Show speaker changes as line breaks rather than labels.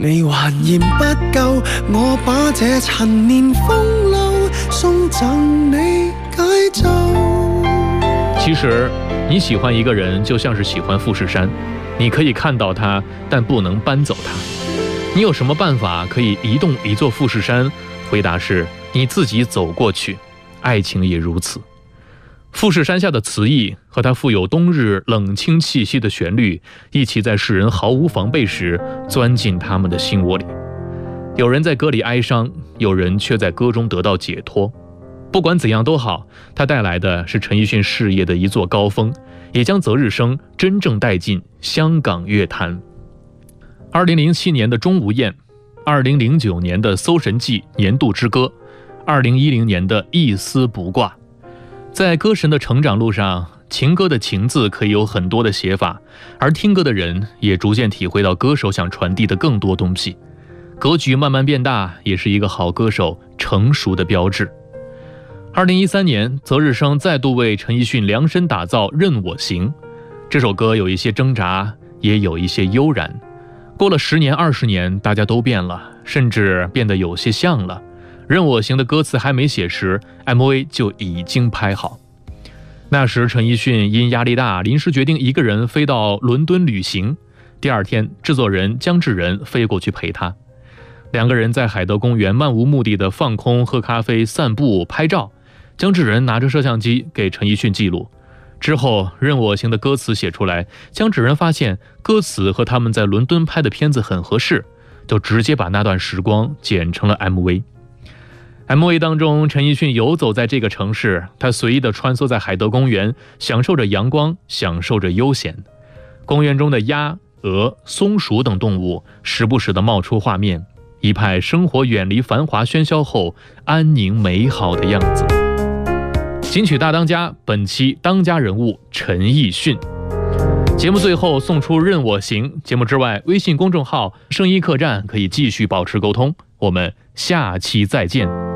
你還嫌不夠，我把這陳年風流送贈你解咒。
其实你喜欢一个人就像是喜欢富士山，你可以看到它，但不能搬走它。你有什么办法可以移动一座富士山？回答是你自己走过去。爱情也如此。富士山下的词意和它富有冬日冷清气息的旋律，一起在世人毫无防备时钻进他们的心窝里。有人在歌里哀伤，有人却在歌中得到解脱。不管怎样都好，它带来的是陈奕迅事业的一座高峰，也将择日生真正带进香港乐坛。2007年的钟无艳，2009年的搜神记年度之歌，2010年的一丝不挂。在歌神的成长路上，情歌的情字可以有很多的写法，而听歌的人也逐渐体会到歌手想传递的更多东西。格局慢慢变大，也是一个好歌手成熟的标志。2013年，择日生再度为陈奕迅量身打造《任我行》。这首歌有一些挣扎，也有一些悠然。过了10年、20年，大家都变了，甚至变得有些像了。任我行的歌词还没写时 ，MV 就已经拍好。那时陈奕迅因压力大，临时决定一个人飞到伦敦旅行。第二天，制作人姜志仁飞过去陪他。两个人在海德公园漫无目的的放空、喝咖啡、散步、拍照。姜志仁拿着摄像机给陈奕迅记录。之后，任我行的歌词写出来，姜志仁发现歌词和他们在伦敦拍的片子很合适，就直接把那段时光剪成了 MV。MV 当中，陈奕迅游走在这个城市，他随意地穿梭在海德公园，享受着阳光，享受着悠闲。公园中的鸭、鹅、松鼠等动物时不时地冒出画面，一派生活远离繁华喧嚣后安宁美好的样子。金曲大当家，本期当家人物陈奕迅。节目最后送出任我行。节目之外，微信公众号声音客栈可以继续保持沟通。我们下期再见。